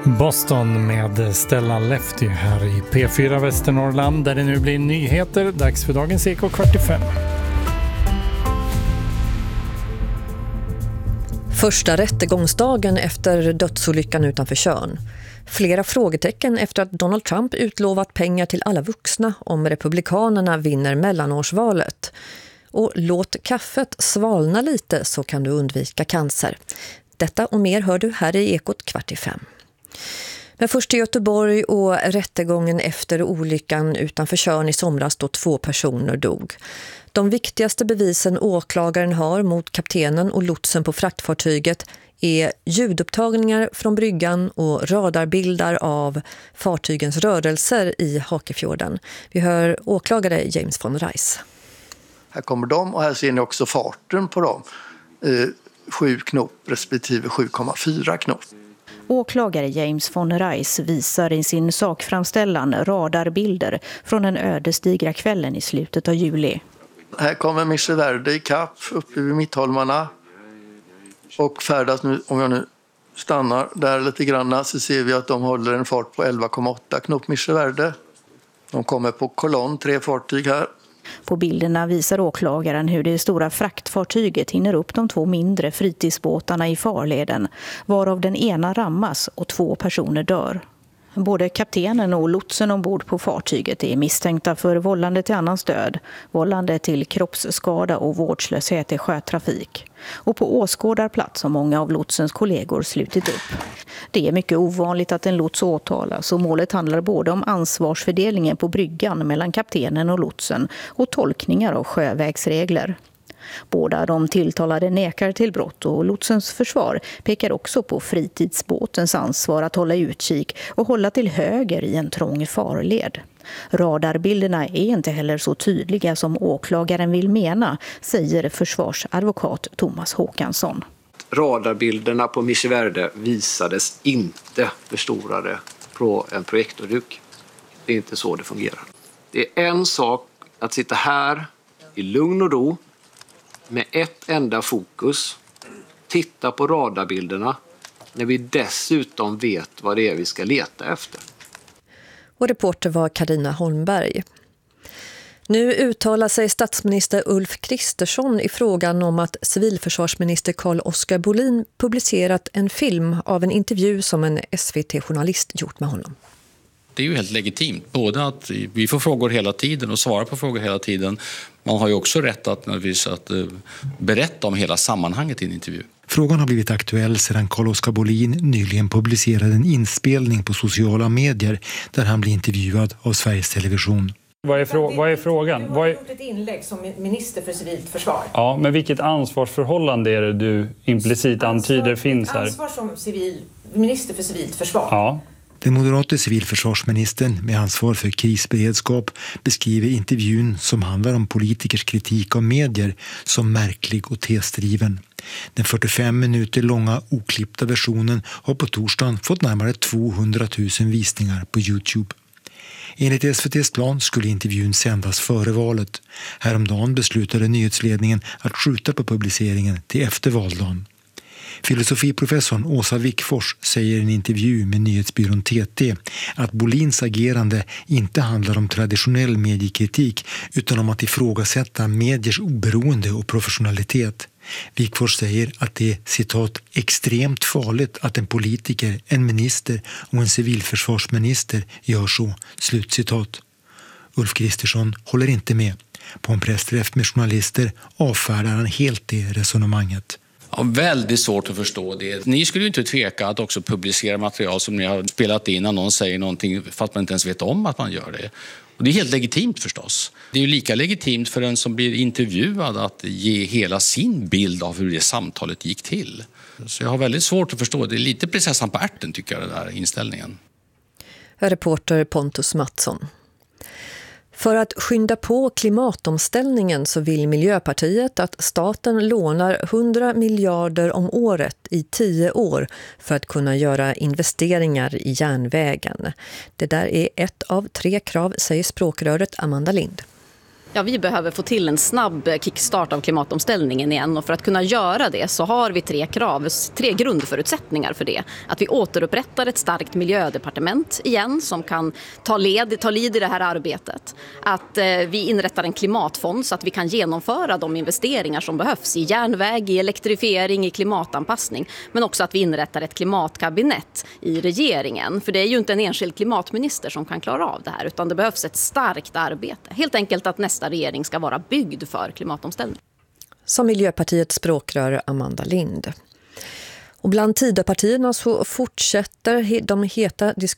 Boston med Stellan Lefty här i P4 Västernorrland där det nu blir nyheter. Dags för dagens Eko 45. Första rättegångsdagen efter dödsolyckan utanför Tjörn. Flera frågetecken efter att Donald Trump utlovat pengar till alla vuxna om republikanerna vinner mellanårsvalet. Och låt kaffet svalna lite så kan du undvika cancer. Detta och mer hör du här i Ekot 45. Men först till Göteborg och rättegången efter olyckan utanför Tjörn i somras då 2 personer dog. De viktigaste bevisen åklagaren har mot kaptenen och lotsen på fraktfartyget är ljudupptagningar från bryggan och radarbilder av fartygens rörelser i Hakefjorden. Vi hör åklagare James von Reis. Här kommer de och här ser ni också farten på dem. 7 knop respektive 7,4 knop. Åklagare James von Reis visar i sin sakframställan radarbilder från den ödesdigra kvällen i slutet av juli. Här kommer Mission Verde i kapp uppe vid Mittholmarna och färdas nu, om jag nu stannar där lite grann så ser vi att de håller en fart på 11,8 knop Mission Verde. De kommer på kolonn 3 fartyg här. På bilderna visar åklagaren hur det stora fraktfartyget hinner upp de 2 mindre fritidsbåtarna i farleden, varav den ena rammas och 2 personer dör. Både kaptenen och lotsen ombord på fartyget är misstänkta för vållande till annans död, vållande till kroppsskada och vårdslöshet i sjötrafik. Och på åskådarplats har många av lotsens kollegor slutit upp. Det är mycket ovanligt att en lots åtalas och målet handlar både om ansvarsfördelningen på bryggan mellan kaptenen och lotsen och tolkningar av sjövägsregler. Båda de tilltalade nekar till brott och lotsens försvar pekar också på fritidsbåtens ansvar att hålla utkik och hålla till höger i en trång farled. Radarbilderna är inte heller så tydliga som åklagaren vill mena, säger försvarsadvokat Thomas Håkansson. Radarbilderna på Mission Verde visades inte förstorade på en projektorduk. Det är inte så det fungerar. Det är en sak att sitta här i lugn och ro med ett enda fokus, titta på radarbilderna när vi dessutom vet vad det är vi ska leta efter. Och reporter var Carina Holmberg. Nu uttalar sig statsminister Ulf Kristersson i frågan om att civilförsvarsminister Carl-Oskar Bolin publicerat en film av en intervju som en SVT-journalist gjort med honom. Det är ju helt legitimt, både att vi får frågor hela tiden och svara på frågor hela tiden. Man har ju också rätt att berätta om hela sammanhanget i en intervju. Frågan har blivit aktuell sedan Carl-Oskar Bolin nyligen publicerade en inspelning på sociala medier där han blir intervjuad av Sveriges Television. Vad är frågan? Du har gjort ett inlägg som minister för civilt försvar. Ja, men vilket ansvarsförhållande är det du implicit antyder finns här? Ansvar som minister för civilt försvar. Ja. Den moderate civilförsvarsministern med ansvar för krisberedskap beskriver intervjun som handlar om politikers kritik av medier som märklig och tesdriven. Den 45 minuter långa oklippta versionen har på torsdagen fått närmare 200 000 visningar på YouTube. Enligt SVT:s plan skulle intervjun sändas före valet. Häromdagen beslutade nyhetsledningen att skjuta på publiceringen till efter valdagen. Filosofiprofessorn Åsa Wickfors säger i en intervju med nyhetsbyrån TT att Bolins agerande inte handlar om traditionell mediekritik utan om att ifrågasätta mediers oberoende och professionalitet. Wickfors säger att det är, citat, extremt farligt att en politiker, en minister och en civilförsvarsminister gör så, slutcitat. Ulf Kristersson håller inte med. På en pressträff med journalister avfärdar han helt det resonemanget. Ja, väldigt svårt att förstå det. Ni skulle ju inte tveka att också publicera material som ni har spelat in när någon säger någonting fast man inte ens vet om att man gör det. Och det är helt legitimt förstås. Det är ju lika legitimt för den som blir intervjuad att ge hela sin bild av hur det samtalet gick till. Så jag har väldigt svårt att förstå. Det är lite prinsessan på ärten tycker jag, den där inställningen. Reporter Pontus Mattsson. För att skynda på klimatomställningen så vill Miljöpartiet att staten lånar 100 miljarder om året i 10 år för att kunna göra investeringar i järnvägen. Det där är ett av 3 krav, säger språkröret Amanda Lind. Ja, vi behöver få till en snabb kickstart av klimatomställningen igen, och för att kunna göra det så har vi 3 grundförutsättningar för det. Att vi återupprättar ett starkt miljödepartement igen som kan ta lid i det här arbetet. Att vi inrättar en klimatfond så att vi kan genomföra de investeringar som behövs i järnväg, i elektrifiering, i klimatanpassning. Men också att vi inrättar ett klimatkabinett i regeringen. För det är ju inte en enskild klimatminister som kan klara av det här, utan det behövs ett starkt arbete. Helt enkelt att nästa regering ska vara byggd för klimatomställning. Som Miljöpartiets språkrör Amanda Lind. Och bland Tidöpartierna så fortsätter de heta